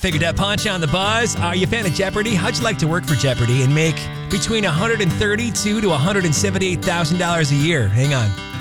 Figured out Poncho on the buzz. Are you a fan of Jeopardy? How'd you like to work for Jeopardy and make between $132,000 to $178,000 a year? Hang on.